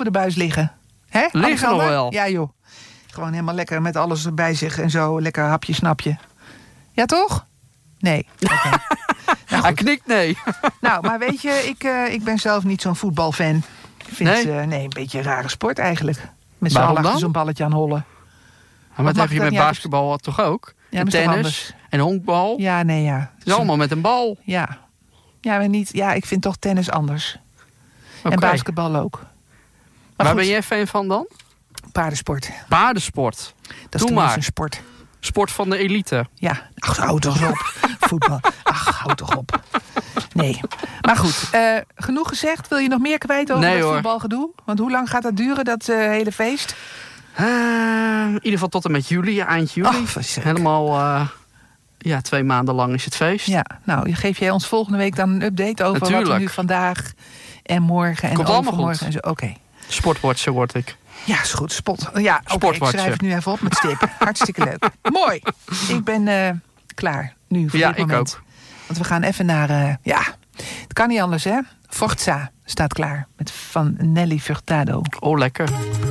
voor de buis liggen. Hè? Liggen nog wel? Ja, joh. Gewoon helemaal lekker met alles bij zich en zo. Lekker hapje, snapje. Ja, toch? Nee. Okay. Nou, hij knikt nee. Nou, maar weet je, ik ben zelf niet zo'n voetbalfan. Ik vind het een beetje een rare sport eigenlijk. Met z'n allen achter zo'n balletje aan hollen. Maar dat heb je met basketbal toch ook? Ja, en tennis en honkbal. Ja, nee, ja. Het is allemaal met een bal. Ja. Ja, maar niet. Ja, ik vind toch tennis anders. Okay. En basketbal ook. Waar ben jij fan van dan? Paardensport. Paardensport. Dat is toch een sport. Sport van de elite. Ja. Ach, hou toch op. Voetbal. Ach, hou toch op. Nee. Maar goed, genoeg gezegd. Wil je nog meer kwijt over dat voetbalgedoe? Want hoe lang gaat dat duren, dat hele feest? In ieder geval tot en met juli, eind juli. Helemaal 2 maanden lang is het feest. Ja, nou, geef jij ons volgende week dan een update over wat er nu vandaag en morgen en overmorgen en zo. Oké. Sportwatcher word ik. Ja, is goed. Ja, ik schrijf het nu even op met stip. Hartstikke leuk. Mooi. Ik ben klaar nu voor dit moment. Ik ook. Want we gaan even naar... het kan niet anders, hè? Forza staat klaar. Van Nelly Furtado. Oh, lekker.